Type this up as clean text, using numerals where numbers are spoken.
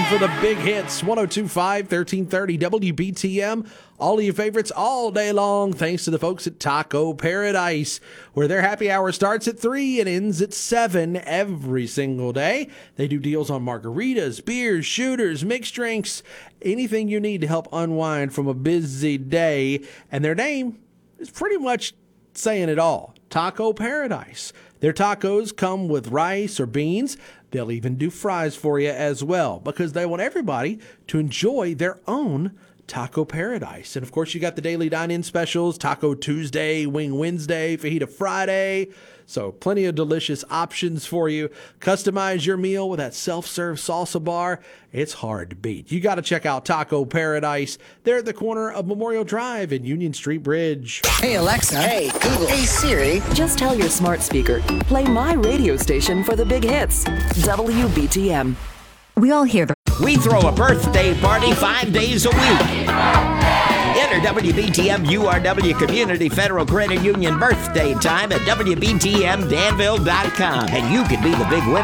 for the big hits. 102.5, 1330 WBTM. All of your favorites all day long, thanks to the folks at Taco Paradise, where their happy hour starts at 3 and ends at 7 every single day. They do deals on margaritas, beers, shooters, mixed drinks, anything you need to help unwind from a busy day. And their name is pretty much saying it all. Taco Paradise. Their tacos come with rice or beans. They'll even do fries for you as well, because they want everybody to enjoy their own Taco Paradise. And of course, you got the daily dine-in specials, Taco Tuesday, Wing Wednesday, Fajita Friday. So plenty of delicious options for you. Customize your meal with that self-serve salsa bar. It's hard to beat. You got to check out Taco Paradise. They're at the corner of Memorial Drive and Union Street Bridge. Hey, Alexa. Hey, Google. Hey, Siri. Just tell your smart speaker, play my radio station for the big hits, WBTM. We all hear the... We throw a birthday party 5 days a week. Enter WBTM URW Community Federal Credit Union birthday time at WBTMDanville.com, and you could be the big winner.